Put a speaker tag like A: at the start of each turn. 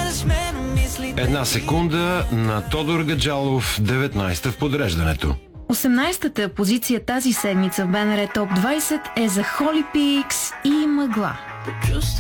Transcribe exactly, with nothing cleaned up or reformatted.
A: Една секунда на Тодор Гаджалов, деветнайсета в подреждането.
B: осемнайсетата позиция тази седмица в БНР Топ двайсет е за Holy Peaks и Мъгла.